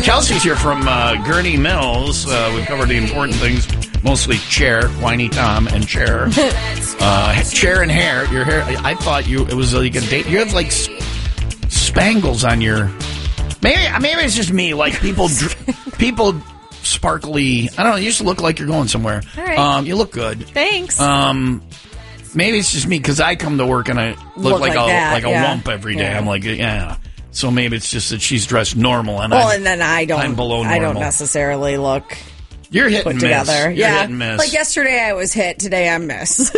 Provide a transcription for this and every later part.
Kelsey's here from Gurney Mills. We covered the important things, mostly Cher, Whiny Tom, and Cher. Cher and hair. Your hair. I thought it was like a date. You have like spangles on your. Maybe it's just me. Like people sparkly. I don't know. You just look like you're going somewhere. All right. You look good. Thanks. Maybe it's just me because I come to work and I look like a wump every day. Yeah. I'm like, yeah. So maybe it's just that she's dressed normal and then I don't. I'm below normal. I don't necessarily look. You're hit put and together. miss. You're hit and miss. Like yesterday I was hit, today I miss.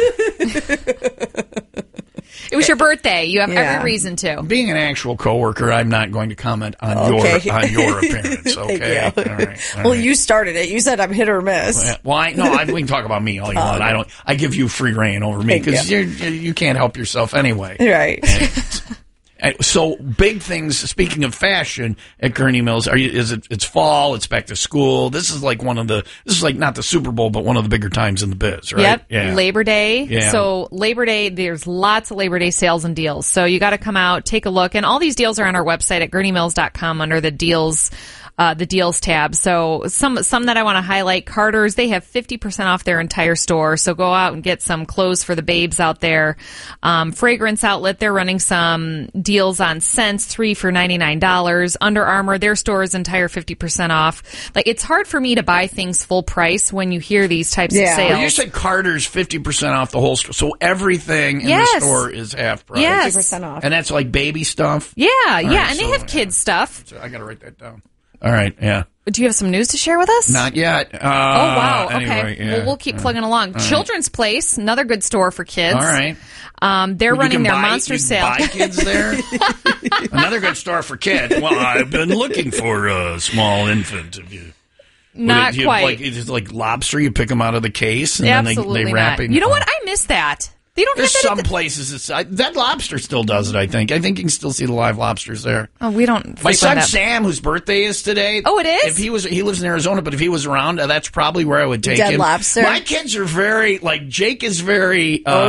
It was your birthday. You have every reason to. Being an actual coworker, I'm not going to comment on your appearance. Okay. All right. You started it. You said I'm hit or miss. Well, we can talk about me all you want. I give you free reign over me because you can't help yourself anyway. Right. So big things. Speaking of fashion at Gurney Mills, it's fall. It's back to school. This is like this is like not the Super Bowl, but one of the bigger times in the biz, right? Yep. Yeah. Labor Day. Yeah. So Labor Day, there's lots of Labor Day sales and deals. So you got to come out, take a look, and all these deals are on our website at GurneyMills.com under the deals tab. So some that I want to highlight, Carter's, they have 50% off their entire store. So go out and get some clothes for the babes out there. Fragrance Outlet, they're running some deals on scents, 3 for $99. Under Armour, their store is entire 50% off. Like, it's hard for me to buy things full price when you hear these types of sales. Well, you said Carter's 50% off the whole store. So everything in the store is half price. Yes. 50% off. And that's like baby stuff? Yeah, All yeah. right, And they have kids stuff. So I got to write that down. All right, yeah. Do you have some news to share with us? Not yet. Oh, wow. Anyway, Okay. Well, we'll keep plugging along. Children's Place, another good store for kids. All right. They're running their monster you sale. Buy kids there? Another good store for kids. Well, I've been looking for a small infant. Not quite. It's like lobster. You pick them out of the case and Absolutely then they wrap it. You know what? I miss that. They don't There's have that some places. That lobster still does it, I think. I think you can still see the live lobsters there. Oh, we don't. My son Sam, whose birthday is today. Oh, it is? He lives in Arizona, but if he was around, that's probably where I would take him. Dead lobster? My kids are very, Jake is very...